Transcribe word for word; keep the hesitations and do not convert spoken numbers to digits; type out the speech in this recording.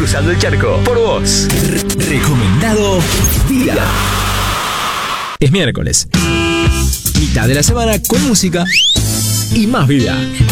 cruzando el charco por vos. Recomendado Vida. Es miércoles, mitad de la semana con música y más vida.